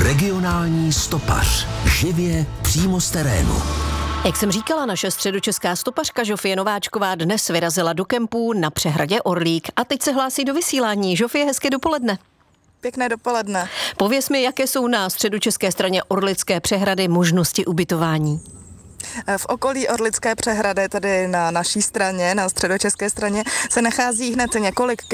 Regionální stopař. Živě přímo z terénu. Jak jsem říkala, naše středočeská stopařka Žofie Nováčková dnes vyrazila do kempů na přehradě Orlík a teď se hlásí do vysílání. Žofie, hezké dopoledne. Pěkné dopoledne. Pověz mi, jaké jsou na středočeské straně Orlické přehrady možnosti ubytování. V okolí Orlické přehrady, tedy na naší straně, na středočeské straně, se nachází hned několik